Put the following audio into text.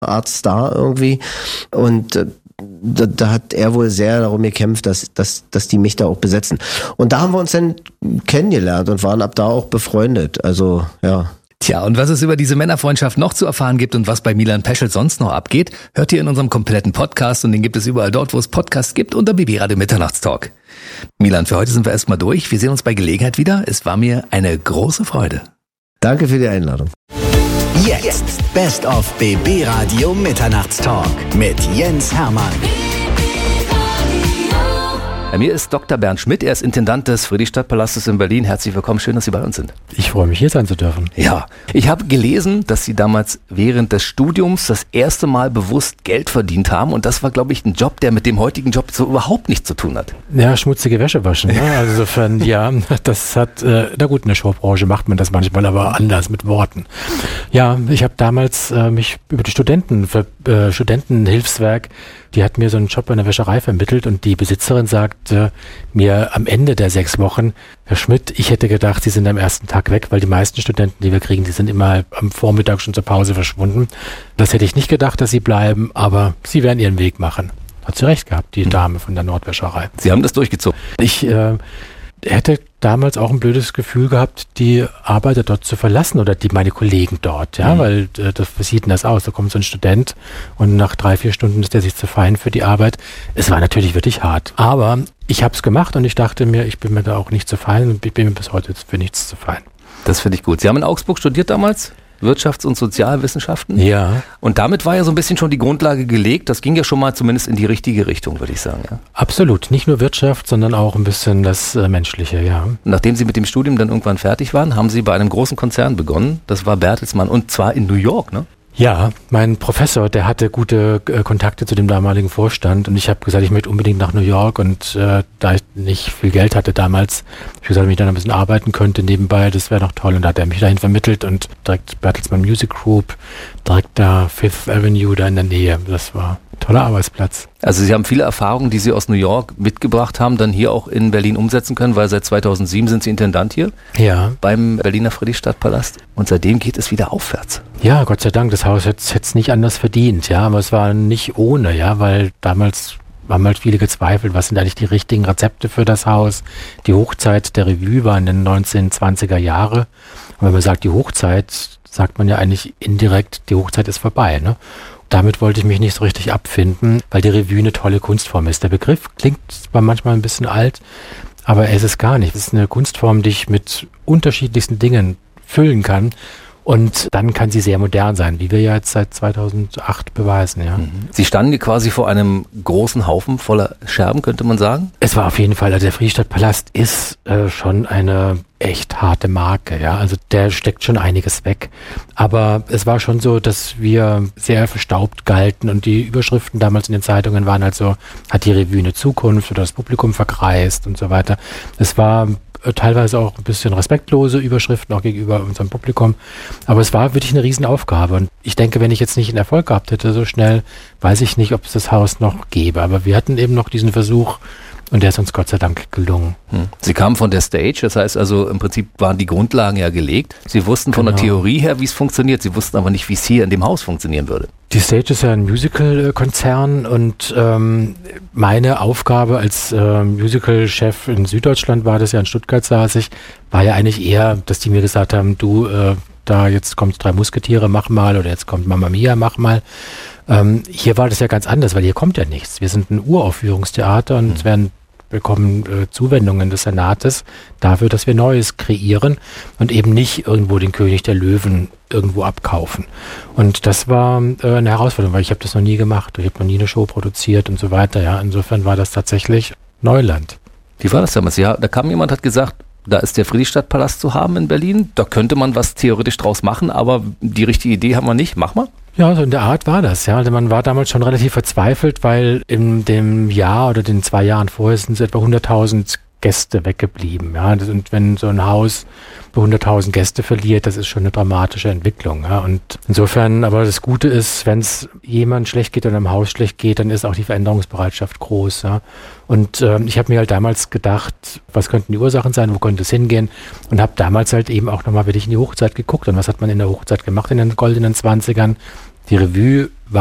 Artstar irgendwie. Und da hat er wohl sehr darum gekämpft, dass die mich da auch besetzen. Und da haben wir uns dann kennengelernt und waren ab da auch befreundet. Also, ja. Tja, und was es über diese Männerfreundschaft noch zu erfahren gibt und was bei Milan Peschel sonst noch abgeht, hört ihr in unserem kompletten Podcast und den gibt es überall dort, wo es Podcasts gibt, unter BB Radio Mitternachtstalk. Milan, für heute sind wir erstmal durch. Wir sehen uns bei Gelegenheit wieder. Es war mir eine große Freude. Danke für die Einladung. Jetzt Best of BB Radio Mitternachtstalk mit Jens Hermann. Bei mir ist Dr. Bernd Schmidt, er ist Intendant des Friedrichstadtpalastes in Berlin. Herzlich willkommen, schön, dass Sie bei uns sind. Ich freue mich, hier sein zu dürfen. Ja, ich habe gelesen, dass Sie damals während des Studiums das erste Mal bewusst Geld verdient haben und das war, glaube ich, ein Job, der mit dem heutigen Job so überhaupt nichts zu tun hat. Ja, schmutzige Wäsche waschen. Ne? Also insofern, ja, das hat, na gut, in der Showbranche macht man das manchmal, aber anders mit Worten. Ja, ich habe damals mich über die Studentenhilfswerk, die hat mir so einen Job in der Wäscherei vermittelt und die Besitzerin sagte mir am Ende der 6 Wochen, Herr Schmidt, ich hätte gedacht, Sie sind am ersten Tag weg, weil die meisten Studenten, die wir kriegen, die sind immer am Vormittag schon zur Pause verschwunden. Das hätte ich nicht gedacht, dass Sie bleiben, aber Sie werden Ihren Weg machen. Hat sie recht gehabt, die Dame von der Nordwäscherei. Sie haben das durchgezogen. Ich hätte damals auch ein blödes Gefühl gehabt, die Arbeiter dort zu verlassen oder meine Kollegen dort, ja, weil wie sieht denn das aus? Da kommt so ein Student und nach 3-4 Stunden ist der sich zu fein für die Arbeit. Es war natürlich wirklich hart, aber ich habe es gemacht und ich dachte mir, ich bin mir da auch nicht zu fein und ich bin mir bis heute für nichts zu fein. Das finde ich gut. Sie haben in Augsburg studiert damals? Wirtschafts- und Sozialwissenschaften. Ja. Und damit war ja so ein bisschen schon die Grundlage gelegt. Das ging ja schon mal zumindest in die richtige Richtung, würde ich sagen. Ja. Absolut. Nicht nur Wirtschaft, sondern auch ein bisschen das Menschliche, ja. Nachdem Sie mit dem Studium dann irgendwann fertig waren, haben Sie bei einem großen Konzern begonnen. Das war Bertelsmann und zwar in New York, ne? Ja, mein Professor, der hatte gute Kontakte zu dem damaligen Vorstand und ich habe gesagt, ich möchte unbedingt nach New York und da ich nicht viel Geld hatte damals, ich gesagt, wenn ich dann ein bisschen arbeiten könnte nebenbei, das wäre doch toll und da hat er mich dahin vermittelt und direkt Bertelsmann Music Group, direkt da Fifth Avenue da in der Nähe, das war ein toller Arbeitsplatz. Also Sie haben viele Erfahrungen, die Sie aus New York mitgebracht haben, dann hier auch in Berlin umsetzen können, weil seit 2007 sind Sie Intendant hier beim Berliner Friedrichstadtpalast und seitdem geht es wieder aufwärts. Ja, Gott sei Dank, das Haus hätte es nicht anders verdient, ja, aber es war nicht ohne, ja, weil damals haben halt viele gezweifelt, was sind eigentlich die richtigen Rezepte für das Haus. Die Hochzeit der Revue war in den 1920er Jahre und wenn man sagt die Hochzeit, sagt man ja eigentlich indirekt, die Hochzeit ist vorbei, ne? Damit wollte ich mich nicht so richtig abfinden, weil die Revue eine tolle Kunstform ist. Der Begriff klingt zwar manchmal ein bisschen alt, aber es ist gar nicht. Es ist eine Kunstform, die ich mit unterschiedlichsten Dingen füllen kann. Und dann kann sie sehr modern sein, wie wir ja jetzt seit 2008 beweisen. Ja. Sie standen quasi vor einem großen Haufen voller Scherben, könnte man sagen? Es war auf jeden Fall, also der Friedrichstadtpalast ist schon eine echt harte Marke. Ja, also der steckt schon einiges weg. Aber es war schon so, dass wir sehr verstaubt galten und die Überschriften damals in den Zeitungen waren halt so, hat die Revue eine Zukunft oder das Publikum verkreist und so weiter. Es war teilweise auch ein bisschen respektlose Überschriften auch gegenüber unserem Publikum. Aber es war wirklich eine Riesenaufgabe. Und ich denke, wenn ich jetzt nicht einen Erfolg gehabt hätte so schnell, weiß ich nicht, ob es das Haus noch gäbe. Aber wir hatten eben noch diesen Versuch und der ist uns Gott sei Dank gelungen. Sie kamen von der Stage, das heißt also im Prinzip waren die Grundlagen ja gelegt. Sie wussten von der Theorie her, wie es funktioniert. Sie wussten aber nicht, wie es hier in dem Haus funktionieren würde. Die Stage ist ja ein Musical-Konzern und meine Aufgabe als Musical-Chef in Süddeutschland war das ja, in Stuttgart saß ich, war ja eigentlich eher, dass die mir gesagt haben, du, da jetzt kommt 3 Musketiere, mach mal, oder jetzt kommt Mamma Mia, mach mal. Hier war das ja ganz anders, weil hier kommt ja nichts. Wir sind ein Uraufführungstheater und es werden bekommen Zuwendungen des Senates dafür, dass wir Neues kreieren und eben nicht irgendwo den König der Löwen irgendwo abkaufen. Und das war eine Herausforderung, weil ich habe das noch nie gemacht. Ich habe noch nie eine Show produziert und so weiter. Ja, insofern war das tatsächlich Neuland. Wie war das damals? Ja, da kam jemand, hat gesagt, da ist der Friedrichstadtpalast zu haben in Berlin. Da könnte man was theoretisch draus machen, aber die richtige Idee haben wir nicht. Mach mal. Ja, so in der Art war das, ja. Also man war damals schon relativ verzweifelt, weil in dem Jahr oder den 2 Jahren vorher sind es etwa 100.000 Gäste weggeblieben, ja. Und wenn so ein Haus 100.000 Gäste verliert, das ist schon eine dramatische Entwicklung, ja. Und insofern, aber das Gute ist, wenn es jemand schlecht geht oder im Haus schlecht geht, dann ist auch die Veränderungsbereitschaft groß, ja. Und ich habe mir halt damals gedacht, was könnten die Ursachen sein, wo könnte es hingehen? Und habe damals halt eben auch nochmal wirklich in die Hochzeit geguckt. Und was hat man in der Hochzeit gemacht in den goldenen 20ern? Die Revue